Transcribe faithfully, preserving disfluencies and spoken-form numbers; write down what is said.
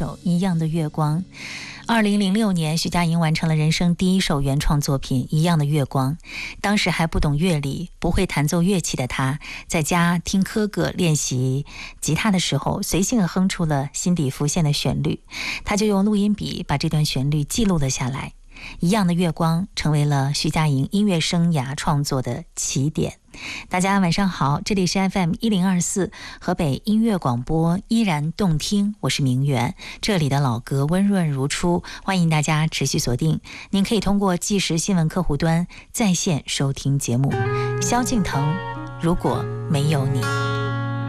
首《一样的月光》。二零零六年，徐佳莹完成了人生第一首原创作品《一样的月光》。当时还不懂乐理，不会弹奏乐器的她，在家听科格练习吉他的时候，随性地哼出了心底浮现的旋律。她就用录音笔把这段旋律记录了下来。一样的月光成为了徐佳莹音乐生涯创作的起点。大家晚上好，这里是 F M 一零二四河北音乐广播，依然动听，我是明媛，这里的老歌温润如初，欢迎大家持续锁定。您可以通过即时新闻客户端在线收听节目。萧敬腾，如果没有你。